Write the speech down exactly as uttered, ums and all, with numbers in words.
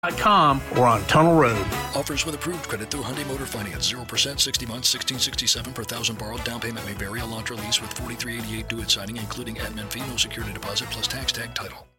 dot com or on Tunnel Road. Offers with approved credit through Hyundai Motor Finance. zero percent, sixty months, sixteen sixty-seven per thousand borrowed. Down payment may vary. Elantra lease with forty-three eighty-eight due at signing, including admin fee, no security deposit, plus tax tag title.